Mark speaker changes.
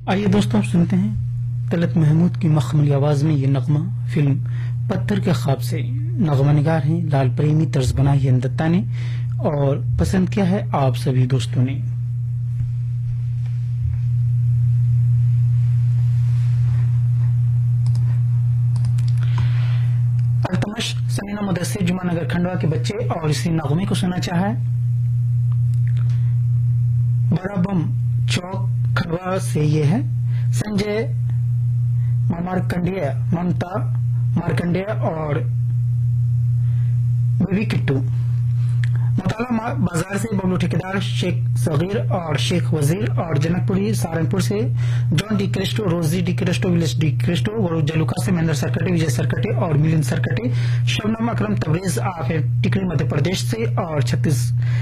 Speaker 1: आइए दोस्तों, आप सुनते हैं तलत महमूद की मखमली आवाज में ये नगमा। फिल्म पत्थर के ख्वाब से नगमा निगार हैं लाल प्रेमी, तर्ज बनाई है दत्ता ने और पसंद किया है आप सभी दोस्तों ने। अल्तमश समीना मुदस्सिर जुमा नगर खंडवा के बच्चे और इसी नगमे को सुनना चाहा है। बड़ा बम चौक खंडवा से ये है। संजय मार्कंडेय, ममता मार्कंडेय और बेबी किट्टू। मुताला बाजार से बबलू ठेकेदार, शेख सगीर और शेख वजीर और जनकपुरी सहारनपुर से जॉन डी क्रिस्टो, रोजी D Christo, Willis D Christo, Varun जलुका से महेंद्र सरकटे, विजय सरकटे और मिलिंद सरकटे। शबनम अकरम तबरेज आप टिकरी मध्य प्रदेश से और छत्तीस